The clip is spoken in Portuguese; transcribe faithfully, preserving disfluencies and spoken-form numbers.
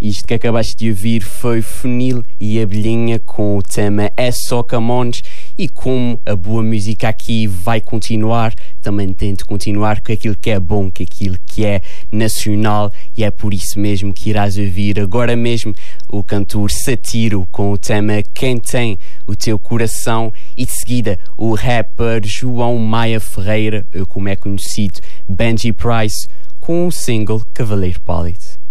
Isto que acabaste de ouvir foi Funil e Abelhinha com o tema É Só Camões. E como a boa música aqui vai continuar, também tento continuar com aquilo que é bom, com aquilo que é nacional, e é por isso mesmo que irás ouvir agora mesmo o cantor Satiro com o tema Quem Tem o Teu Coração, e de seguida o rapper João Maia Ferreira, ou como é conhecido, Benji Price, com o single Cavaleiro Pálido.